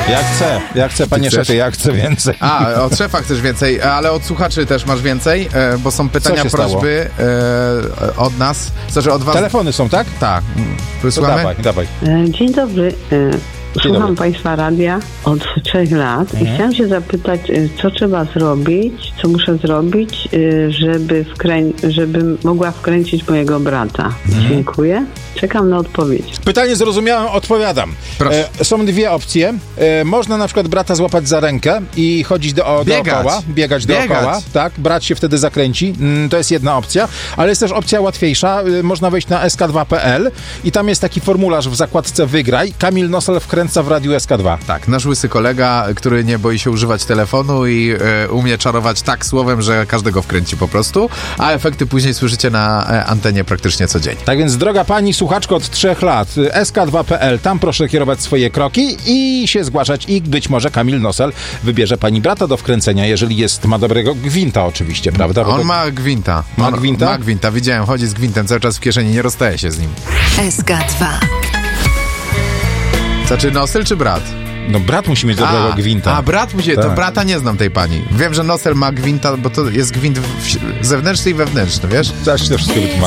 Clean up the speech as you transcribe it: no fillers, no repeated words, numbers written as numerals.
Jak chcę, panie szefie, jak chcę więcej. Od szefa chcesz więcej, ale od słuchaczy też masz więcej, bo są pytania, prośby od nas. Od was. Telefony są, tak? Tak. Wysłuchamy? Dawaj. Dzień dobry. Słucham Państwa radia od 3 lat i chciałam się zapytać, co trzeba zrobić, co muszę zrobić, żebym mogła wkręcić mojego brata. Dziękuję. Czekam na odpowiedź. Pytanie zrozumiałem, odpowiadam. Są dwie opcje. Można na przykład brata złapać za rękę i chodzić dookoła, biegać dookoła. Tak, brat się wtedy zakręci. To jest jedna opcja, ale jest też opcja łatwiejsza. Można wejść na sk2.pl i tam jest taki formularz w zakładce Wygraj. Kamil Nosel wkręca w radiu SK2. Tak, nasz łysy kolega, który nie boi się używać telefonu i umie czarować tak słowem, że każdego wkręci po prostu, a efekty później słyszycie na antenie praktycznie codziennie. Tak więc, droga pani słuchaczko od 3 lat, sk2.pl, tam proszę kierować swoje kroki i się zgłaszać i być może Kamil Nosel wybierze pani brata do wkręcenia, jeżeli ma dobrego gwinta oczywiście, prawda? On ma gwinta. Ma gwinta? Ma gwinta, widziałem, chodzi z gwintem cały czas w kieszeni, nie rozstaje się z nim. SK2. Znaczy Nosel czy brat? No brat musi mieć dobrego gwinta. Brat musi, tak. To brata nie znam tej pani. Wiem, że Nosel ma gwinta, bo to jest gwint zewnętrzny i wewnętrzny, wiesz? Zaraz ci to wszystko wytłumaczę.